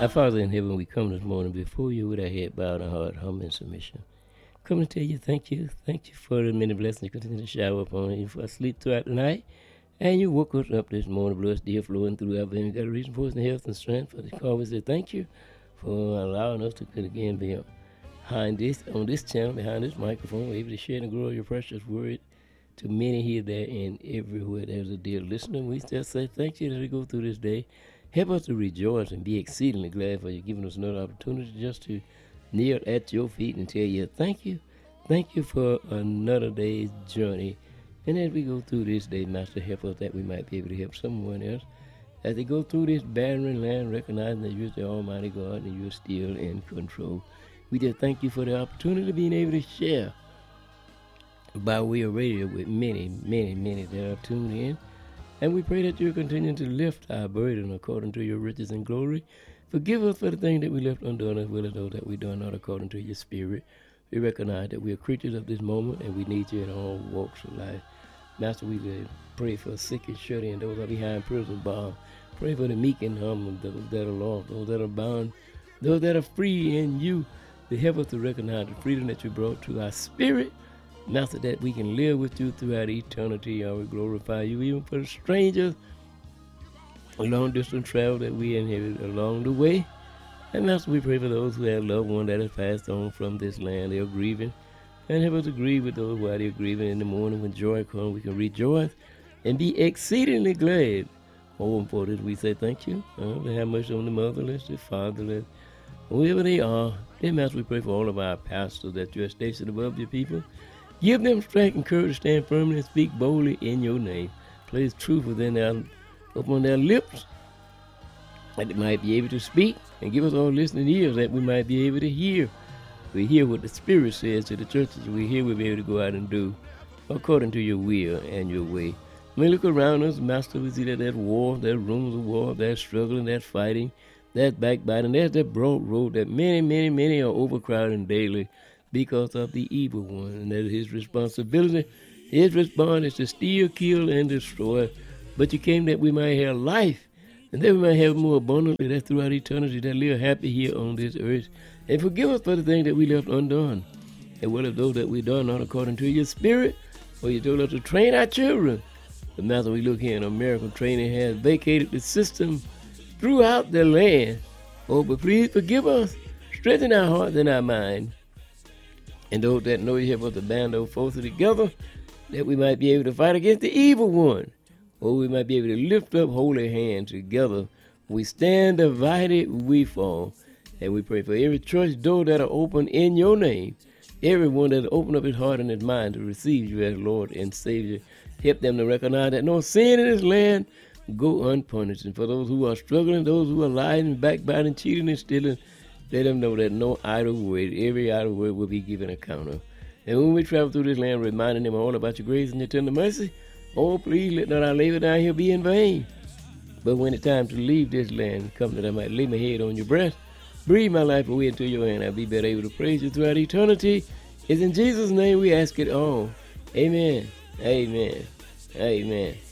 Our Father in heaven, we come this morning before you with our head bowed and heart humble in submission. Come to tell you thank you. Thank you for the many blessings you continue to shower upon you for sleep throughout the night. And you woke us up this morning, blood still flowing through our veins. Got a reason for us in health and strength. For the call, we say thank you for allowing us to again be behind this, on this channel, behind this microphone. We're able to share and grow your precious word to many here, there, and everywhere. There's a dear listener. We just say thank you as we go through this day. Help us to rejoice and be exceedingly glad for you giving us another opportunity just to kneel at your feet and tell you thank you. Thank you for another day's journey. And as we go through this day, Master, help us that we might be able to help someone else as they go through this barren land, recognizing that you're the Almighty God and you're still in control. We just thank you for the opportunity of being able to share by way of radio with many that are tuned in. And we pray that you'll continue to lift our burden according to your riches and glory. Forgive us for the things that we left undone, as well as those that we done not according to your spirit. We recognize that we are creatures of this moment and we need you in all walks of life. Master, we pray for sick and shut in, those that are behind prison bars. Pray for the meek and humble, those that are lost, those that are bound, those that are free in you. To help us to recognize the freedom that you brought to our spirit. Master, that we can live with you throughout eternity. I will glorify you even for the strangers, long distance travel that we inherit along the way. And Master, we pray for those who have loved one that has passed on from this land. They are grieving. And help us to grieve with those while they are grieving. In the morning when joy comes, we can rejoice and be exceedingly glad. More for this, we say thank you. They have mercy on the motherless, the fatherless, whoever they are. Then, Master, we pray for all of our pastors that you are stationed above your people. Give them strength and courage to stand firmly and speak boldly in your name. Place truth upon their lips, that they might be able to speak, and give us all listening ears that we might be able to hear. We hear what the Spirit says to the churches. We hear we'll be able to go out and do according to your will and your way. When we look around us, Master, we see that there's war, there's rumors of war, there's struggling, there's fighting, there's backbiting, there's that broad road that many are overcrowding daily because of the evil one, and that is his responsibility. His response is to steal, kill, and destroy. But you came that we might have life, and that we might have more abundantly, that throughout eternity, that live happy here on this earth. And forgive us for the things that we left undone, as well as those that we done not according to your spirit, for you told us to train our children. But Master, we look here in America, training has vacated the system throughout the land. Oh, but please forgive us, strengthen our hearts and our minds. And those that know you, help us to band those forces together, that we might be able to fight against the evil one. Or we might be able to lift up holy hands together. We stand divided, we fall. And we pray for every church door that are open in your name. Everyone that open up his heart and his mind to receive you as Lord and Savior. Help them to recognize that no sin in this land go unpunished. And for those who are struggling, those who are lying, backbiting, cheating, and stealing, let them know that no idle word, every idle word will be given account of. And when we travel through this land, reminding them all about your grace and your tender mercy, oh, please let not our labor down here be in vain. But when it's time to leave this land, come that I might lay my head on your breast, breathe my life away into your hand. I'll be better able to praise you throughout eternity. It's in Jesus' name we ask it all. Amen. Amen. Amen.